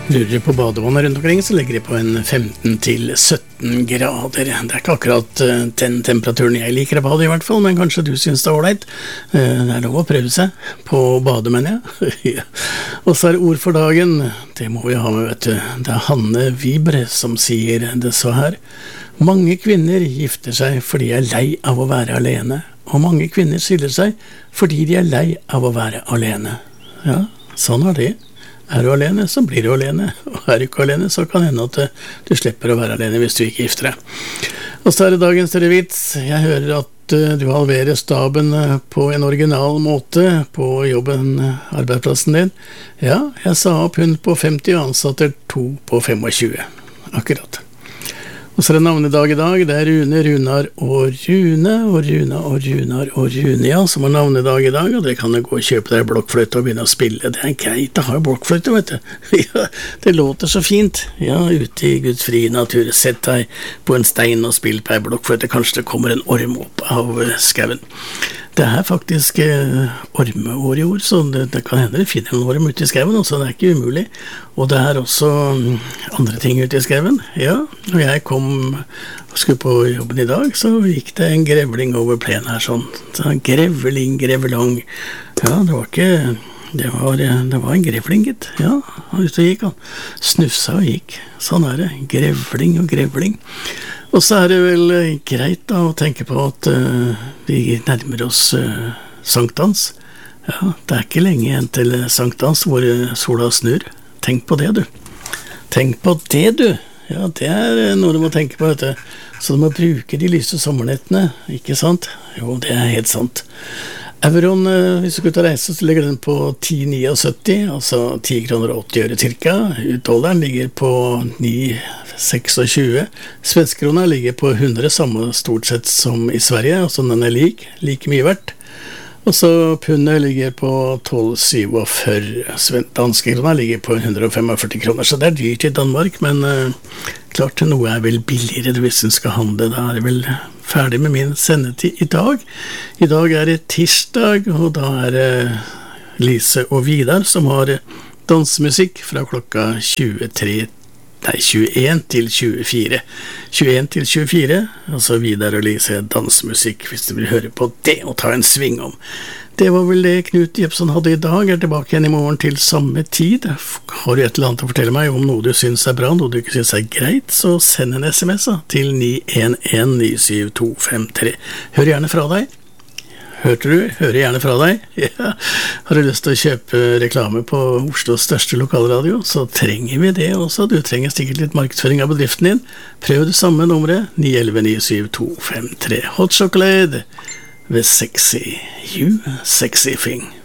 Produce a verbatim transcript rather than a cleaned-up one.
Lurer på badevannet rundt omkring, så ligger de på en femten til sytten grader. Det er ikke akkurat den temperaturen jeg liker å bade i hvert fall, men kanskje du synes det er ålreit. Det er lov å prøve seg på å bade, mener jeg. Og så er ord for dagen, det må vi ha med, vet du. Det er Hanne Vibre som sier det så her. Mange kvinner gifter seg fordi de er lei av å være alene, og mange kvinner skiller seg fordi de er lei av å være alene. Ja, sånn er det. Er du alene, så blir du alene. Og er du ikke alene, så kan det hende at du slipper å være alene hvis du ikke gifter deg. Og så er det dagens større vits. Jeg hører at du halverer staben på en original måte på jobben, arbeidsplassen din. Ja, jeg sa opp hun på femti og ansatte to på tjuefem. Akkurat. Og så er det navnedag i dag. Det er Rune, Runar og Rune, og Runa og Runar og Rune, ja, som har navnedag i dag, og dere kan jo gå og kjøpe deg blokkfløyte og begynne å spille. Det er greit å ha blokkfløyte, vet du. Ja, det låter så fint. Ja, ute i Guds frie natur, sett deg på en stein og spill på en blokkfløyte. Kanskje det kommer en orm opp av skauen. Det er faktisk eh, ormeår i år, så det, det kan hende du finner en orm ute i skauen, så det er ikke umulig. Og det er også andre ting ute i skauen. Ja, når jeg kom og skulle på jobben i dag, så gikk det en grevling over plenen her sånn. Så grevling, grevlang. Ja, det var ikke... Det var, det var en grevling, gitt. Ja, han ute og gikk han. Snufsa og gikk. Sånn er det. Grevling og grevling. Og så er det vel greit da å tenke på at uh, vi nærmer oss uh, sankthans. Ja, det er ikke lenge igjen til sankthans hvor sola snur. Tenk på det, du. Tenk på det, du. Ja, det er noe du må tenke på, vet du. Så du må bruke de lyse sommernettene, ikke sant? Jo, det er helt sant. Euroen, hvis du skal ut og reise, så ligger den på ti komma syttini, altså ti kroner og åtti øre cirka. Dollaren ligger på ni komma tjueseks. Svenskekrona ligger på hundre, samme stort sett som i Sverige, altså den er lik, like mye verdt. Og så pundet ligger på tolv komma syttifire. Danske krona ligger på hundre og førtifem kroner, så det er dyrt i Danmark, men uh, klart noe er vel billigere hvis du skal handle. Da er det vel ferdig med min sendetid i dag. I dag er det tirsdag, og da er det Lise og Vidar som har dansemusikk fra klokka tjuetre, nei, tjueen til tjuefire. tjueen til tjuefire, altså Vidar og Lise dansemusikk, hvis du vil høre på det og ta en sving om. Det var vel det Knut Jepsen hadde i dag. Jeg er tilbake igjen i morgen til samme tid. Har du et eller annet å fortelle meg om noe du synes er bra, noe du ikke synes er greit, så send en sms til ni en en ni syv to fem tre. Hør gjerne fra deg. Hørte du? Hører gjerne fra deg. Ja. Har du lyst til å kjøpe reklame på Oslos største lokalradio, så trenger vi det også. Du trenger sikkert litt markedsføring av bedriften din. Prøv det samme nummeret, ni en en ni syv to fem tre. Hot chocolate with sexy, you sexy thing.